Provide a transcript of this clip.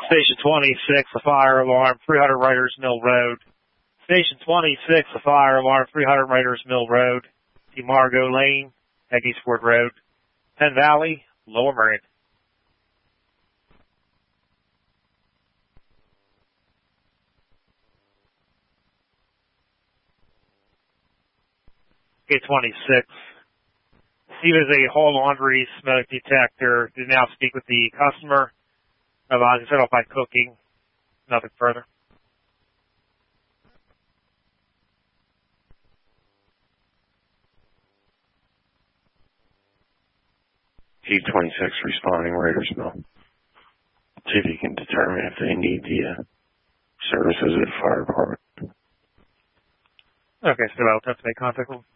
Station 26, a fire alarm, 300 Writers Mill Road. Station 26, a fire alarm, 300 Writers Mill Road. T. Margot Lane, Eggysford Road. Penn Valley, Lower Merion. K26. See if there's a hall laundry smoke detector. Do now speak with the customer. Otherwise, set off by cooking. Nothing further. G26 responding, Writers Mill. See if you can determine if they need the services of the fire department. Okay, so I'll have to make contact with them.